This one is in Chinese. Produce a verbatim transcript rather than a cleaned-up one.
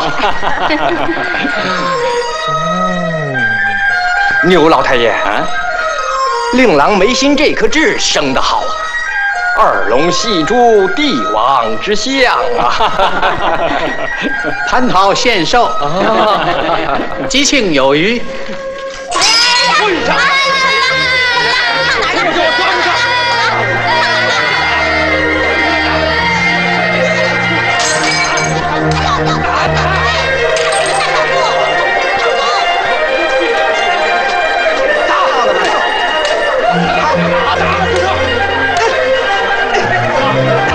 牛老太爷啊，令郎眉心这颗痣生得好，二龙戏珠，帝王之相啊！ 蟠桃献寿，吉庆有余。 会长。